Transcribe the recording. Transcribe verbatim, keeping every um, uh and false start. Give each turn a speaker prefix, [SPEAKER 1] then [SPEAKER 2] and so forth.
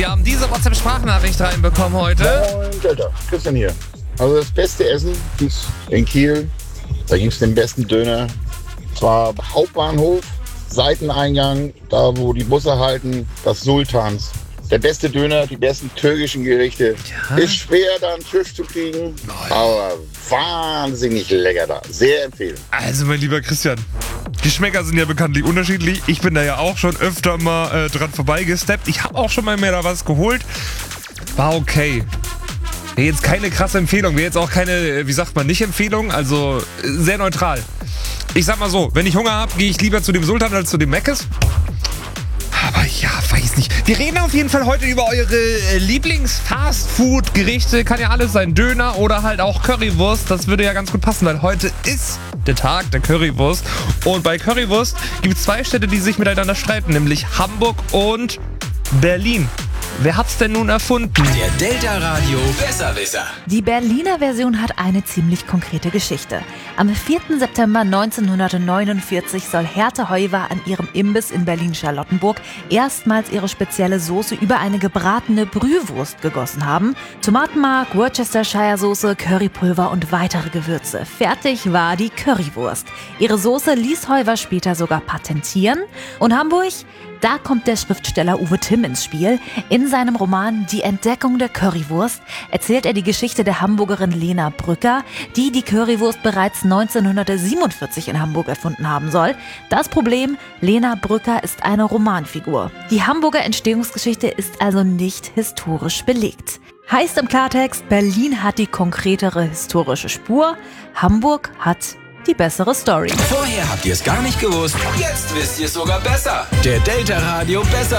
[SPEAKER 1] Wir haben diese WhatsApp-Sprachnachricht reinbekommen heute.
[SPEAKER 2] Moin, Delta. Christian hier. Also das beste Essen ist in Kiel. Da gibt es den besten Döner. Zwar Hauptbahnhof, Seiteneingang, da wo die Busse halten, das Sultans. Der beste Döner, die besten türkischen Gerichte.
[SPEAKER 1] Ja.
[SPEAKER 2] Ist schwer, da einen Tisch zu kriegen, aber wahnsinnig lecker da. Sehr empfehlen.
[SPEAKER 1] Also, mein lieber Christian, Geschmäcker sind ja bekanntlich unterschiedlich. Ich bin da ja auch schon öfter mal äh, dran vorbeigesteppt. Ich habe auch schon mal mehr da was geholt. War okay. Wäre jetzt keine krasse Empfehlung. Wäre jetzt auch keine, wie sagt man, nicht Empfehlung. Also äh, sehr neutral. Ich sag mal so, wenn ich Hunger habe, gehe ich lieber zu dem Sultan als zu dem Meckes. Aber ja, weiß nicht. Wir reden auf jeden Fall heute über eure äh, Lieblings-Fast-Food-Gerichte. Kann ja alles sein. Döner oder halt auch Currywurst. Das würde ja ganz gut passen, weil heute ist der Tag der Currywurst. Und bei Currywurst gibt es zwei Städte, die sich miteinander streiten, nämlich Hamburg und Berlin. Wer hat's denn nun erfunden?
[SPEAKER 3] Der Delta Radio Besserwisser.
[SPEAKER 4] Die Berliner Version hat eine ziemlich konkrete Geschichte. Am vierten September neunzehnhundertneunundvierzig soll Hertha Heuwer an ihrem Imbiss in Berlin-Charlottenburg erstmals ihre spezielle Soße über eine gebratene Brühwurst gegossen haben. Tomatenmark, Worcestershire-Soße, Currypulver und weitere Gewürze. Fertig war die Currywurst. Ihre Soße ließ Heuwer später sogar patentieren. Und Hamburg? Da kommt der Schriftsteller Uwe Timm ins Spiel. In seinem Roman Die Entdeckung der Currywurst erzählt er die Geschichte der Hamburgerin Lena Brücker, die die Currywurst bereits neunzehnhundertsiebenundvierzig in Hamburg erfunden haben soll. Das Problem, Lena Brücker ist eine Romanfigur. Die Hamburger Entstehungsgeschichte ist also nicht historisch belegt. Heißt im Klartext, Berlin hat die konkretere historische Spur, Hamburg hat die bessere Story.
[SPEAKER 3] Vorher habt ihr es gar nicht gewusst. Jetzt wisst ihr es sogar besser. Der Delta Radio Besserwisser.